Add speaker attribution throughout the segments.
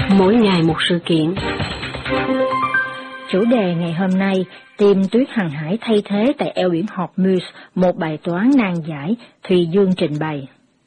Speaker 1: Mỗi ngày một sự kiện.
Speaker 2: Chủ đề ngày hôm nay, tìm tuyết hàng hải thay thế tại eo biển Hormuz, một bài toán nan giải, Thùy Dương trình bày.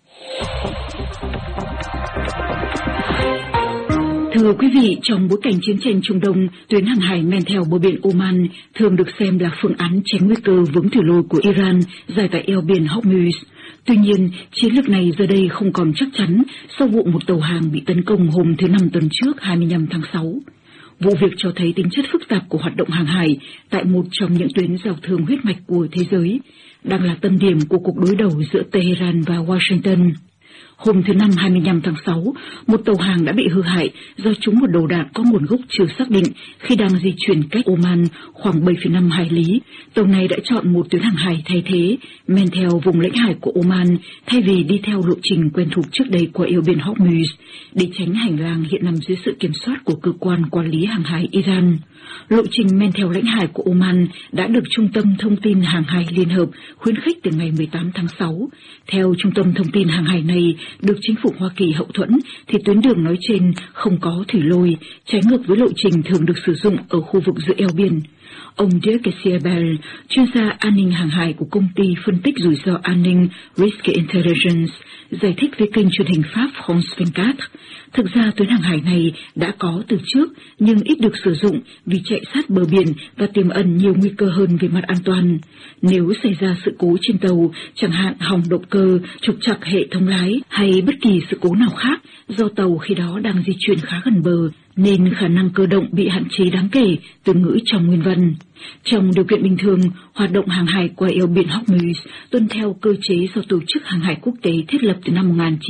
Speaker 3: Thưa quý vị, trong bối cảnh chiến tranh Trung Đông, tuyến hàng hải men theo bờ biển Oman thường được xem là phương án tránh nguy cơ vướng thủy lôi của Iran dài tại eo biển Hormuz. Tuy nhiên, chiến lược này giờ đây không còn chắc chắn sau vụ một tàu hàng bị tấn công hôm thứ Năm tuần trước 25 tháng 6. Vụ việc cho thấy tính chất phức tạp của hoạt động hàng hải tại một trong những tuyến giao thương huyết mạch của thế giới, đang là tâm điểm của cuộc đối đầu giữa Tehran và Washington. Hôm thứ Năm 25 tháng 6, một tàu hàng đã bị hư hại do trúng một đầu đạn có nguồn gốc chưa xác định khi đang di chuyển cách Oman khoảng 7,5 hải lý. Tàu này đã chọn một tuyến hàng hải thay thế, men theo vùng lãnh hải của Oman thay vì đi theo lộ trình quen thuộc trước đây qua eo biển Hormuz, để tránh hành lang hiện nằm dưới sự kiểm soát của cơ quan quản lý hàng hải Iran. Lộ trình men theo lãnh hải của Oman đã được Trung tâm Thông tin Hàng hải Liên Hợp khuyến khích từ ngày 18 tháng 6. Theo Trung tâm Thông tin Hàng hải này, được chính phủ Hoa Kỳ hậu thuẫn, thì tuyến đường nói trên không có thủy lôi, trái ngược với lộ trình thường được sử dụng ở khu vực giữa eo biển. Ông Dirk Siebel, chuyên gia an ninh hàng hải của công ty phân tích rủi ro an ninh Risk Intelligence, giải thích với kênh truyền hình Pháp France 24, thực ra tuyến hàng hải này đã có từ trước nhưng ít được sử dụng vì chạy sát bờ biển và tiềm ẩn nhiều nguy cơ hơn về mặt an toàn. Nếu xảy ra sự cố trên tàu, chẳng hạn hỏng động cơ, trục trặc hệ thống lái hay bất kỳ sự cố nào khác, do tàu khi đó đang di chuyển khá gần bờ, nên khả năng cơ động bị hạn chế đáng kể, từ ngữ trong nguyên văn. Trong điều kiện bình thường, hoạt động hàng hải qua eo biển Hormuz tuân theo cơ chế do Tổ chức Hàng hải Quốc tế thiết lập từ năm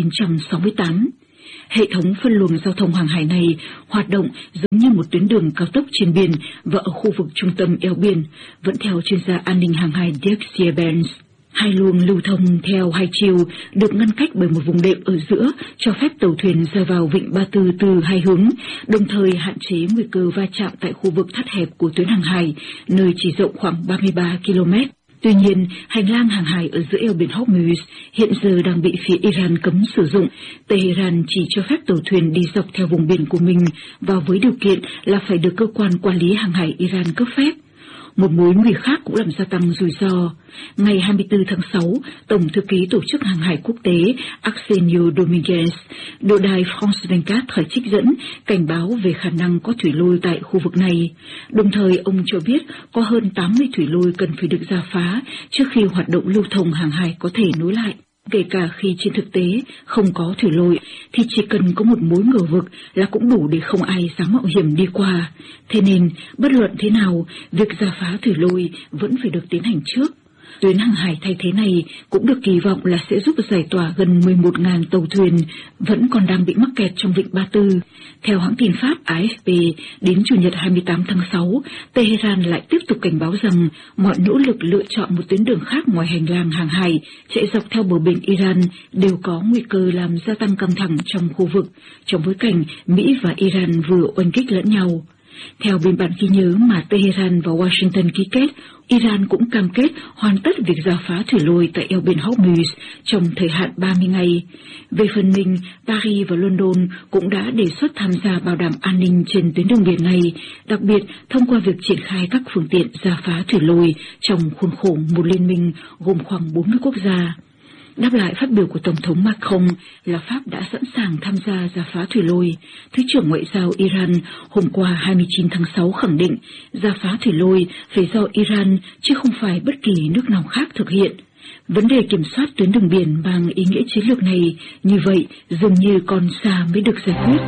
Speaker 3: 1968. Hệ thống phân luồng giao thông hàng hải này hoạt động giống như một tuyến đường cao tốc trên biển và ở khu vực trung tâm eo biển, vẫn theo chuyên gia an ninh hàng hải Dirk Siebel. Hai luồng lưu thông theo hai chiều được ngăn cách bởi một vùng đệm ở giữa, cho phép tàu thuyền ra vào vịnh Ba Tư từ hai hướng, đồng thời hạn chế nguy cơ va chạm tại khu vực thắt hẹp của tuyến hàng hải, nơi chỉ rộng khoảng 33 km. Tuy nhiên, hành lang hàng hải ở giữa eo biển Hormuz hiện giờ đang bị phía Iran cấm sử dụng. Tehran chỉ cho phép tàu thuyền đi dọc theo vùng biển của mình, và với điều kiện là phải được cơ quan quản lý hàng hải Iran cấp phép. Một mối nguy khác cũng làm gia tăng rủi ro. Ngày 24 tháng 6, Tổng thư ký Tổ chức Hàng hải Quốc tế Arsenio Dominguez được đài France 24 trích dẫn cảnh báo về khả năng có thủy lôi tại khu vực này. Đồng thời, ông cho biết có hơn 80 thủy lôi cần phải được rà phá trước khi hoạt động lưu thông hàng hải có thể nối lại. Kể cả khi trên thực tế không có thủy lôi, thì chỉ cần có một mối ngờ vực là cũng đủ để không ai dám mạo hiểm đi qua. Thế nên, bất luận thế nào, việc rà phá thủy lôi vẫn phải được tiến hành trước. Tuyến hàng hải thay thế này cũng được kỳ vọng là sẽ giúp giải tỏa gần 11.000 tàu thuyền vẫn còn đang bị mắc kẹt trong vịnh Ba Tư. Theo hãng tin Pháp AFP, đến Chủ nhật 28 tháng 6, Tehran lại tiếp tục cảnh báo rằng mọi nỗ lực lựa chọn một tuyến đường khác ngoài hành lang hàng hải chạy dọc theo bờ biển Iran đều có nguy cơ làm gia tăng căng thẳng trong khu vực, trong bối cảnh Mỹ và Iran vừa oanh kích lẫn nhau. Theo biên bản ghi nhớ mà Tehran và Washington ký kết, Iran cũng cam kết hoàn tất việc rà phá thủy lôi tại eo biển Hormuz trong thời hạn 30 ngày. Về phần mình, Paris và London cũng đã đề xuất tham gia bảo đảm an ninh trên tuyến đường biển này, đặc biệt thông qua việc triển khai các phương tiện rà phá thủy lôi trong khuôn khổ một liên minh gồm khoảng 40 quốc gia. Đáp lại phát biểu của Tổng thống Macron là Pháp đã sẵn sàng tham gia rà phá thủy lôi. Thứ trưởng Ngoại giao Iran hôm qua 29 tháng 6 khẳng định rà phá thủy lôi phải do Iran chứ không phải bất kỳ nước nào khác thực hiện. Vấn đề kiểm soát tuyến đường biển mang ý nghĩa chiến lược này như vậy dường như còn xa mới được giải quyết.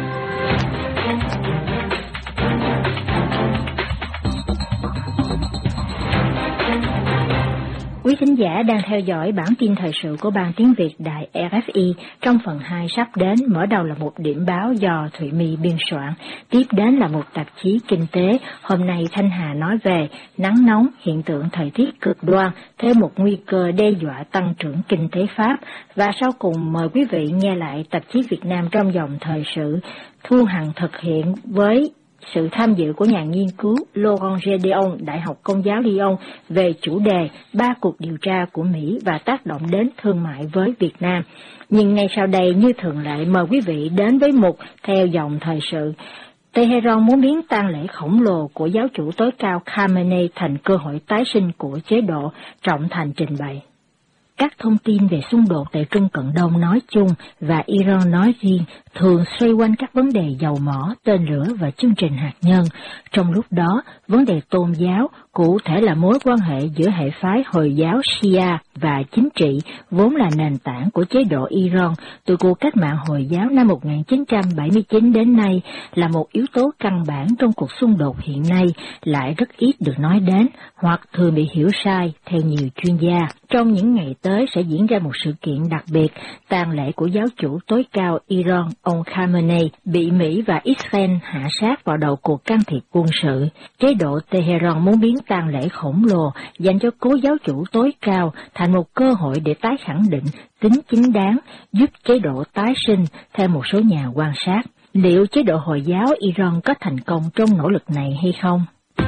Speaker 2: Quý thính giả đang theo dõi bản tin thời sự của Ban Tiếng Việt Đài RFI. Trong phần 2 sắp đến, mở đầu là một điểm báo do Thụy My biên soạn, tiếp đến là một tạp chí kinh tế. Hôm nay Thanh Hà nói về nắng nóng, hiện tượng thời tiết cực đoan, thêm một nguy cơ đe dọa tăng trưởng kinh tế Pháp. Và sau cùng mời quý vị nghe lại tạp chí Việt Nam trong dòng thời sự Thu Hằng thực hiện với sự tham dự của nhà nghiên cứu Laurent Gedeon, Đại học Công giáo Lyon về chủ đề 3 cuộc điều tra của Mỹ và tác động đến thương mại với Việt Nam. Nhưng ngay sau đây, như thường lệ, mời quý vị đến với mục Theo dòng thời sự. Tehran muốn biến tang lễ khổng lồ của giáo chủ tối cao Khamenei thành cơ hội tái sinh của chế độ, Trọng Thành trình bày. Các thông tin về xung đột tại Trung Cận Đông nói chung và Iran nói riêng thường xoay quanh các vấn đề dầu mỏ, tên lửa và chương trình hạt nhân. Trong lúc đó, vấn đề tôn giáo, cụ thể là mối quan hệ giữa hệ phái Hồi giáo Shia và chính trị, vốn là nền tảng của chế độ Iran từ cuộc cách mạng Hồi giáo năm 1979 đến nay, là một yếu tố căn bản trong cuộc xung đột hiện nay, lại rất ít được nói đến hoặc thường bị hiểu sai theo nhiều chuyên gia. Trong những ngày tới sẽ diễn ra một sự kiện đặc biệt, tang lễ của giáo chủ tối cao Iran, ông Khamenei, bị Mỹ và Israel hạ sát vào đầu cuộc can thiệp quân sự. Chế độ Tehran muốn biến tang lễ khổng lồ dành cho cố giáo chủ tối cao thành một cơ hội để tái khẳng định tính chính đáng, giúp chế độ tái sinh, theo một số nhà quan sát. Liệu chế độ Hồi giáo Iran có thành công trong nỗ lực này hay không?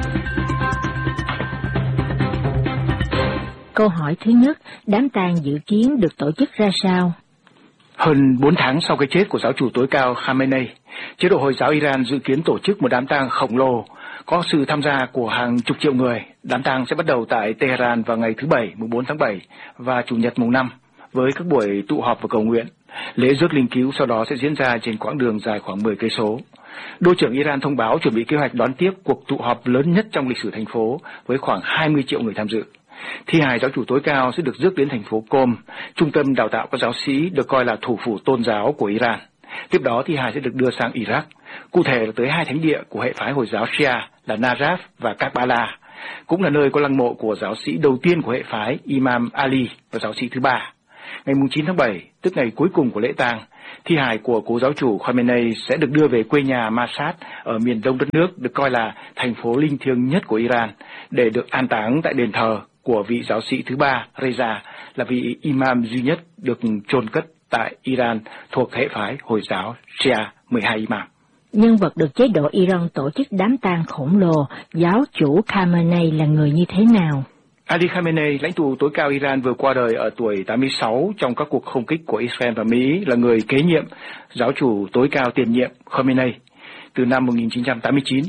Speaker 2: Câu hỏi thứ nhất, đám tang dự kiến được tổ chức ra sao?
Speaker 1: Hơn 4 tháng sau cái chết của giáo chủ tối cao Khamenei, chế độ Hồi giáo Iran dự kiến tổ chức một đám tang khổng lồ, có sự tham gia của hàng chục triệu người. Đám tang sẽ bắt đầu tại Tehran vào ngày thứ Bảy, mùng 4 tháng 7 và Chủ nhật mùng 5, với các buổi tụ họp và cầu nguyện. Lễ rước linh cứu sau đó sẽ diễn ra trên quãng đường dài khoảng 10 cây số. Đô trưởng Iran thông báo chuẩn bị kế hoạch đón tiếp cuộc tụ họp lớn nhất trong lịch sử thành phố với khoảng 20 triệu người tham dự. Thi hài giáo chủ tối cao sẽ được rước đến thành phố Qom, trung tâm đào tạo các giáo sĩ được coi là thủ phủ tôn giáo của Iran. Tiếp đó thi hài sẽ được đưa sang Iraq, cụ thể là tới 2 thánh địa của hệ phái Hồi giáo Shia là Najaf và Karbala, cũng là nơi có lăng mộ của giáo sĩ đầu tiên của hệ phái Imam Ali và giáo sĩ thứ 3. Ngày 9 tháng 7, tức ngày cuối cùng của lễ tang, thi hài của cố giáo chủ Khamenei sẽ được đưa về quê nhà Mashhad ở miền đông đất nước, được coi là thành phố linh thiêng nhất của Iran, để được an táng tại đền thờ của vị giáo sĩ thứ 3 Reza, là vị imam duy nhất được chôn cất tại Iran thuộc hệ phái Hồi giáo Shia 12 imam.
Speaker 2: Nhân vật được chế độ Iran tổ chức đám tang khổng lồ, giáo chủ Khamenei là người như thế nào?
Speaker 1: Ali Khamenei, lãnh tụ tối cao Iran vừa qua đời ở tuổi 86 trong các cuộc không kích của Israel và Mỹ, là người kế nhiệm giáo chủ tối cao tiền nhiệm Khamenei từ năm 1989.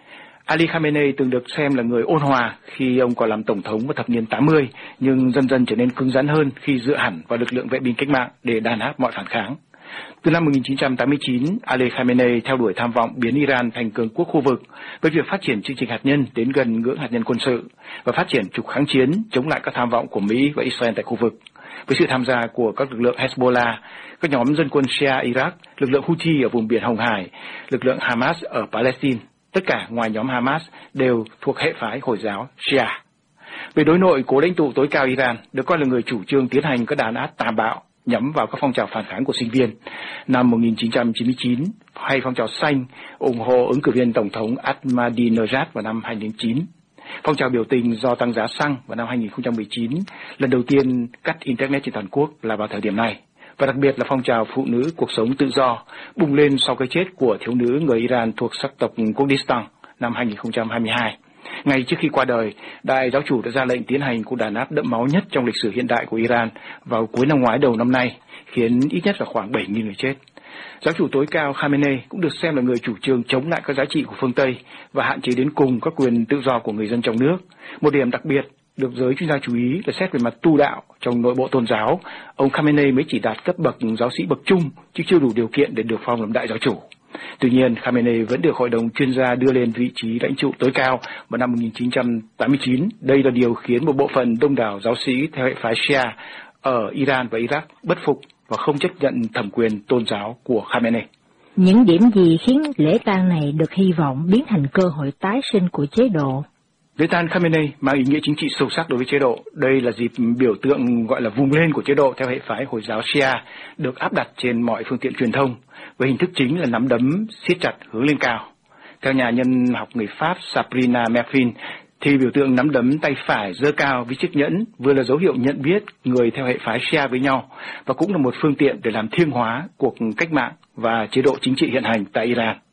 Speaker 1: Ali Khamenei từng được xem là người ôn hòa khi ông còn làm tổng thống vào thập niên 80, nhưng dần dần trở nên cứng rắn hơn khi dựa hẳn vào lực lượng vệ binh cách mạng để đàn áp mọi phản kháng. Từ năm 1989, Ali Khamenei theo đuổi tham vọng biến Iran thành cường quốc khu vực với việc phát triển chương trình hạt nhân đến gần ngưỡng hạt nhân quân sự và phát triển trục kháng chiến chống lại các tham vọng của Mỹ và Israel tại khu vực. Với sự tham gia của các lực lượng Hezbollah, các nhóm dân quân Shia Iraq, lực lượng Houthi ở vùng biển Hồng Hải, lực lượng Hamas ở Palestine, tất cả ngoài nhóm Hamas đều thuộc hệ phái Hồi giáo Shia. Về đối nội, cố lãnh tụ tối cao Iran được coi là người chủ trương tiến hành các đàn áp tàn bạo nhắm vào các phong trào phản kháng của sinh viên. Năm 1999, hay phong trào xanh ủng hộ ứng cử viên tổng thống Ahmadinejad vào năm 2009. Phong trào biểu tình do tăng giá xăng vào năm 2019, lần đầu tiên cắt Internet trên toàn quốc là vào thời điểm này. Và đặc biệt là phong trào phụ nữ cuộc sống tự do bùng lên sau cái chết của thiếu nữ người Iran thuộc sắc tộc Kurdistan năm 2022. Ngay trước khi qua đời, đại giáo chủ đã ra lệnh tiến hành cuộc đàn áp đẫm máu nhất trong lịch sử hiện đại của Iran vào cuối năm ngoái đầu năm nay, khiến ít nhất là khoảng 7.000 người chết. Giáo chủ tối cao Khamenei cũng được xem là người chủ trương chống lại các giá trị của phương Tây và hạn chế đến cùng các quyền tự do của người dân trong nước. Một điểm đặc biệt được giới chuyên gia chú ý là xét về mặt tu đạo trong nội bộ tôn giáo, ông Khamenei mới chỉ đạt cấp bậc giáo sĩ bậc trung chứ chưa đủ điều kiện để được phong làm đại giáo chủ. Tuy nhiên, Khamenei vẫn được hội đồng chuyên gia đưa lên vị trí lãnh tụ tối cao vào năm 1989. Đây là điều khiến một bộ phận đông đảo giáo sĩ theo hệ phái Shia ở Iran và Iraq bất phục và không chấp nhận thẩm quyền tôn giáo của Khamenei.
Speaker 2: Những điểm gì khiến lễ tang này được hy vọng biến thành cơ hội tái sinh của chế độ?
Speaker 1: Lễ tang Khamenei mang ý nghĩa chính trị sâu sắc đối với chế độ. Đây là dịp biểu tượng gọi là vùng lên của chế độ theo hệ phái Hồi giáo Shia được áp đặt trên mọi phương tiện truyền thông, với hình thức chính là nắm đấm siết chặt hướng lên cao. Theo nhà nhân học người Pháp Sabrina Merfin, thì biểu tượng nắm đấm tay phải giơ cao với chiếc nhẫn vừa là dấu hiệu nhận biết người theo hệ phái Shia với nhau và cũng là một phương tiện để làm thiêng hóa cuộc cách mạng và chế độ chính trị hiện hành tại Iran.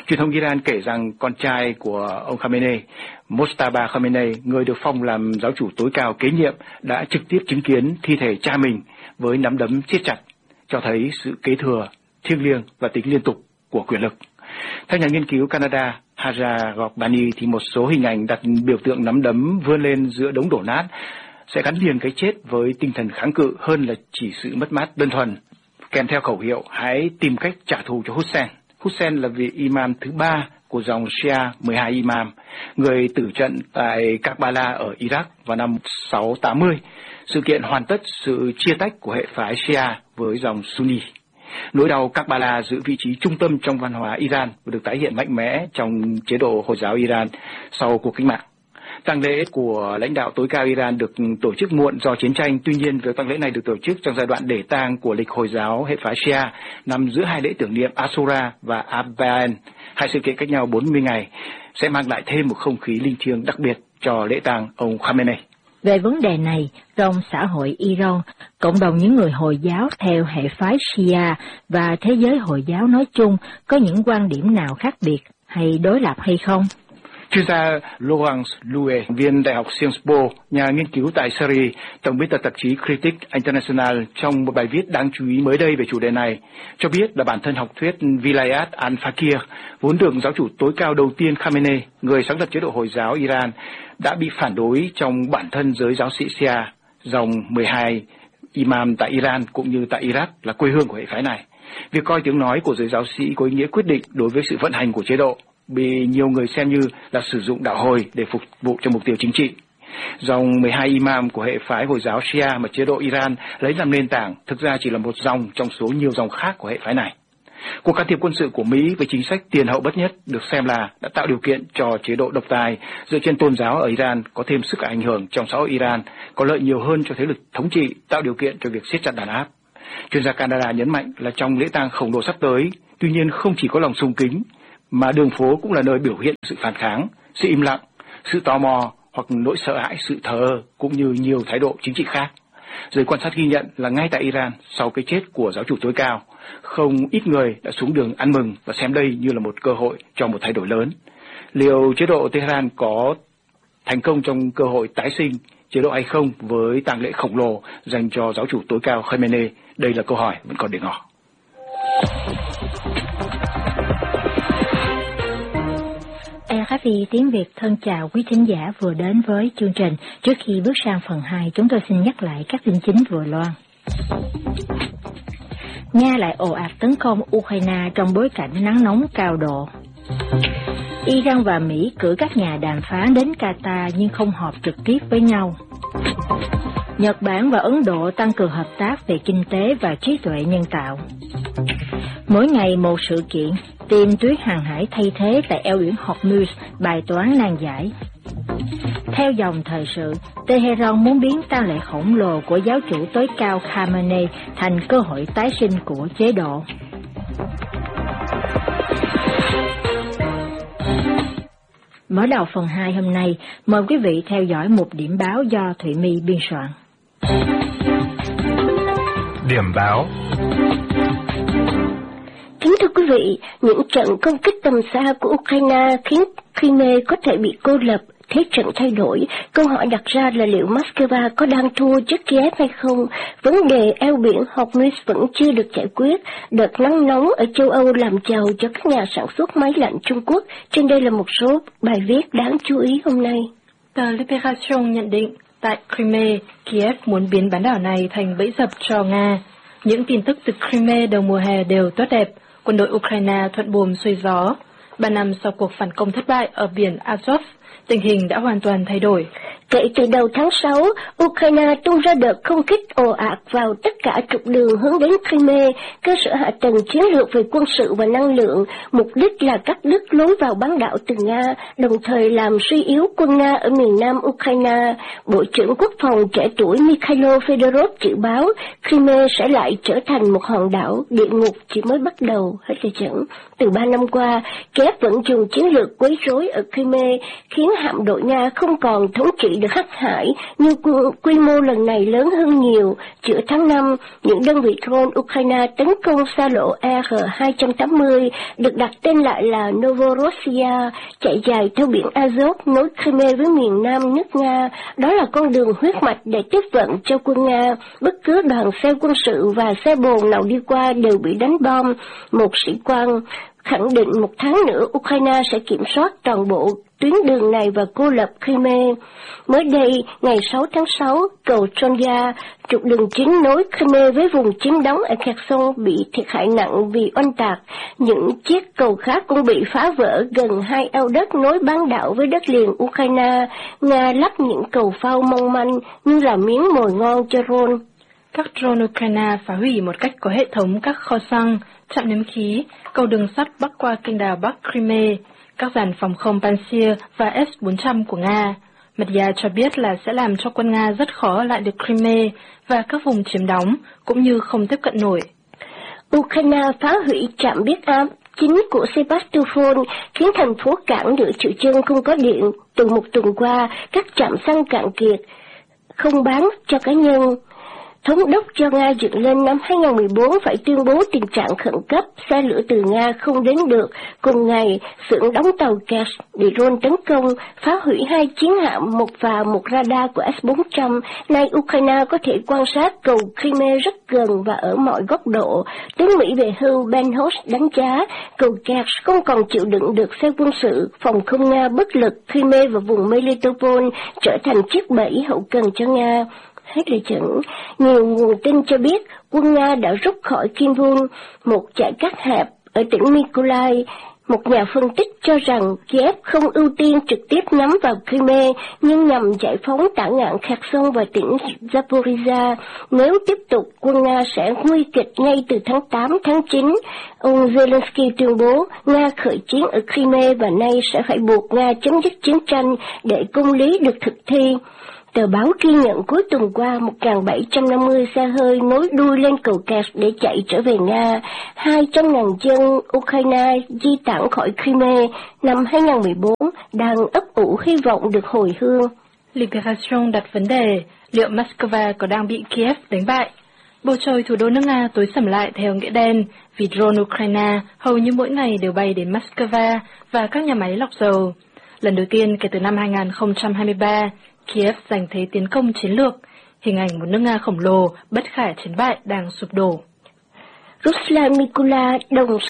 Speaker 1: Truyền thông Iran kể rằng con trai của ông Khamenei, Mojtaba Khamenei, người được phong làm giáo chủ tối cao kế nhiệm, đã trực tiếp chứng kiến thi thể cha mình với nắm đấm siết chặt, cho thấy sự kế thừa thiêng liêng và tính liên tục của quyền lực. Theo nhà nghiên cứu Canada Haja Ghorbrani, thì một số hình ảnh đặt biểu tượng nắm đấm vươn lên giữa đống đổ nát sẽ gắn liền cái chết với tinh thần kháng cự hơn là chỉ sự mất mát đơn thuần, kèm theo khẩu hiệu hãy tìm cách trả thù cho Hussein. Hussein là vị imam thứ 3 của dòng Shia 12 imam, người tử trận tại Karbala ở Iraq vào năm 680, sự kiện hoàn tất sự chia tách của hệ phái Shia với dòng Sunni. Nỗi đau Karbala giữ vị trí trung tâm trong văn hóa Iran và được tái hiện mạnh mẽ trong chế độ Hồi giáo Iran sau cuộc cách mạng. Tang lễ của lãnh đạo tối cao Iran được tổ chức muộn do chiến tranh. Tuy nhiên, việc tang lễ này được tổ chức trong giai đoạn để tang của lịch Hồi giáo hệ phái Shia, nằm giữa hai lễ tưởng niệm Ashura và Abayan, hai sự kiện cách nhau 40 ngày, sẽ mang lại thêm một không khí linh thiêng đặc biệt cho lễ tang ông Khamenei.
Speaker 2: Về vấn đề này, trong xã hội Iran, cộng đồng những người Hồi giáo theo hệ phái Shia và thế giới Hồi giáo nói chung có những quan điểm nào khác biệt hay đối lập hay không?
Speaker 1: Chuyên gia Laurence Louet, viên Đại học Sciences Po, nhà nghiên cứu tại Syria, tổng biên tập tạp chí Critic International, trong một bài viết đáng chú ý mới đây về chủ đề này, cho biết là bản thân học thuyết Vilayat al-Faqih, vốn được giáo chủ tối cao đầu tiên Khamenei, người sáng lập chế độ Hồi giáo Iran, đã bị phản đối trong bản thân giới giáo sĩ Shia, dòng 12 imam tại Iran cũng như tại Iraq là quê hương của hệ phái này. Việc coi tiếng nói của giới giáo sĩ có ý nghĩa quyết định đối với sự vận hành của chế độ, bị nhiều người xem như là sử dụng đạo Hồi để phục vụ cho mục tiêu chính trị. Dòng 12 imam của hệ phái Hồi giáo Shia mà chế độ Iran lấy làm nền tảng thực ra chỉ là một dòng trong số nhiều dòng khác của hệ phái này. Cuộc can thiệp quân sự của Mỹ với chính sách tiền hậu bất nhất được xem là đã tạo điều kiện cho chế độ độc tài dựa trên tôn giáo ở Iran có thêm sức ảnh hưởng trong xã hội Iran, có lợi nhiều hơn cho thế lực thống trị, tạo điều kiện cho việc siết chặt đàn áp. Chuyên gia Canada nhấn mạnh là trong lễ tang khổng lồ sắp tới, tuy nhiên không chỉ có lòng sùng kính, mà đường phố cũng là nơi biểu hiện sự phản kháng, sự im lặng, sự tò mò hoặc nỗi sợ hãi, sự thờ ơ cũng như nhiều thái độ chính trị khác. Giới quan sát ghi nhận là ngay tại Iran, sau cái chết của giáo chủ tối cao, không ít người đã xuống đường ăn mừng và xem đây như là một cơ hội cho một thay đổi lớn. Liệu chế độ Tehran có thành công trong cơ hội tái sinh chế độ hay không với tang lễ khổng lồ dành cho giáo chủ tối cao Khamenei? Đây là câu hỏi vẫn còn để ngỏ.
Speaker 2: RFI tiếng Việt thân chào quý thính giả vừa đến với chương trình. Trước khi bước sang phần 2, chúng tôi xin nhắc lại các tin chính vừa loan. Nga lại ồ ạt tấn công Ukraine trong bối cảnh nắng nóng cao độ. Iran và Mỹ cử các nhà đàm phán đến Qatar nhưng không họp trực tiếp với nhau. Nhật Bản và Ấn Độ tăng cường hợp tác về kinh tế và trí tuệ nhân tạo. Mỗi ngày một sự kiện, tìm tuyến hàng hải thay thế tại eo biển Hormuz, bài toán nan giải. Theo dòng thời sự, Tehran muốn biến tang lễ khổng lồ của giáo chủ tối cao Khamenei thành cơ hội tái sinh của chế độ. Mở đầu phần 2 hôm nay, mời quý vị theo dõi một điểm báo do Thụy My biên soạn.
Speaker 4: Điểm báo.
Speaker 5: Kính thưa quý vị, những trận công kích tầm xa của Ukraine khiến Crimea có thể bị cô lập, thế trận thay đổi. Câu hỏi đặt ra là liệu Moscow có đang thua trước Kiev hay không? Vấn đề eo biển Hormuz vẫn chưa được giải quyết. Đợt nắng nóng ở châu Âu làm giàu cho các nhà sản xuất máy lạnh Trung Quốc. Trên đây là một số bài viết đáng chú ý hôm nay.
Speaker 6: Tờ Liberation nhận định, tại Crimea, Kiev muốn biến bán đảo này thành bẫy dập cho Nga. Những tin tức từ Crimea đầu mùa hè đều tốt đẹp. Quân đội Ukraine thuận buồm xuôi gió. 3 năm sau cuộc phản công thất bại ở biển Azov, tình hình đã hoàn toàn thay đổi.
Speaker 5: Kể từ đầu tháng 6, Ukraine tung ra đợt không kích ồ ạt vào tất cả trục đường hướng đến Crimea, cơ sở hạ tầng chiến lược về quân sự và năng lượng, mục đích là cắt đứt lối vào bán đảo từ Nga, đồng thời làm suy yếu quân Nga ở miền nam Ukraine. Bộ trưởng Quốc phòng trẻ tuổi Mikhailo Fedorov dự báo Crimea sẽ lại trở thành một hòn đảo, địa ngục chỉ mới bắt đầu, hết lời dẫn. Từ 3 năm qua, Kiev vẫn dùng chiến lược quấy rối ở Crimea, khi khiến hạm đội Nga không còn thống trị được Hắc Hải, nhưng quy mô lần này lớn hơn nhiều. Giữa tháng 5, những đơn vị drone Ukraine tấn công xa lộ R-280, được đặt tên lại là Novorossiya, chạy dài theo biển Azov nối Crimea với miền nam nước Nga. Đó là con đường huyết mạch để tiếp vận cho quân Nga. Bất cứ đoàn xe quân sự và xe bồn nào đi qua đều bị đánh bom. Một sĩ quan khẳng định 1 tháng nữa Ukraine sẽ kiểm soát toàn bộ tuyến đường này và cô lập Crimea. Mới đây, ngày 6 tháng 6, cầu Tronga, trục đường chính nối Crimea với vùng chiếm đóng ở Kherson bị thiệt hại nặng vì oanh tạc. Những chiếc cầu khác cũng bị phá vỡ gần 2 eo đất nối bán đảo với đất liền Ukraine. Nga lắp những cầu phao mong manh như là miếng mồi ngon cho drone.
Speaker 6: Các drone Ukraine phá hủy một cách có hệ thống các kho xăng, trạm ném khí, cầu đường sắt bắc qua kênh đào Bắc Crimea, các dàn phòng không Pantsir và S-400 của Nga. Media cho biết là sẽ làm cho quân Nga rất khó ở lại được Crimea và các vùng chiếm đóng, cũng như không tiếp cận nổi.
Speaker 5: Ukraine phá hủy trạm biến áp chính của Sebastopol, khiến thành phố cảng nửa triệu dân không có điện. Từ một tuần qua, các trạm xăng cạn kiệt, không bán cho cá nhân. Thống đốc cho Nga dựng lên năm 2014 phải tuyên bố tình trạng khẩn cấp, xe lửa từ Nga không đến được. Cùng ngày, xưởng đóng tàu Kerch bị drone tấn công, phá hủy 2 chiến hạm, một radar của S-400. Nay Ukraine có thể quan sát cầu Crimea rất gần và ở mọi góc độ. Tướng Mỹ về hưu Ben Holt đánh giá cầu Kerch không còn chịu đựng được xe quân sự, phòng không Nga bất lực, Crimea và vùng Melitopol trở thành chiếc bẫy hậu cần cho Nga. Hết lời dẫn, nhiều nguồn tin cho biết quân Nga đã rút khỏi Kinvul, một dải cát hẹp ở tỉnh Mykolaiv. Một nhà phân tích cho rằng Kiev không ưu tiên trực tiếp nhắm vào Crimea, nhưng nhằm giải phóng tả ngạn Kherson và tỉnh Zaporizhia. Nếu tiếp tục, quân Nga sẽ nguy kịch ngay từ tháng 8, tháng 9. Ông Zelensky tuyên bố Nga khởi chiến ở Crimea và nay sẽ phải buộc Nga chấm dứt chiến tranh để công lý được thực thi. Tờ báo ghi nhận cuối tuần qua 1.750 xe hơi nối đuôi lên cầu Kerch để chạy trở về Nga. 200.000 dân Ukraine di tản khỏi Crimea năm 2014 đang ấp ủ hy vọng được hồi hương.
Speaker 6: Liberation đặt vấn đề liệu Moscow có đang bị Kiev đánh bại. Bầu trời thủ đô nước Nga tối sầm lại theo nghĩa đen vì drone Ukraine hầu như mỗi ngày đều bay đến Moscow và các nhà máy lọc dầu. Lần đầu tiên kể từ năm 2023, Kiev giành thế tiến công chiến lược, hình ảnh một nước Nga khổng lồ, bất khả chiến bại đang sụp đổ.
Speaker 5: Ruslan Mikula, đồng